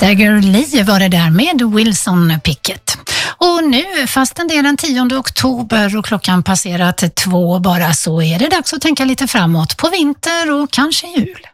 Stagger Lee var det där med Wilson Pickett. Och nu, fastän det är den 10 oktober och klockan passerat 2 bara, så är det dags att tänka lite framåt på vinter och kanske jul.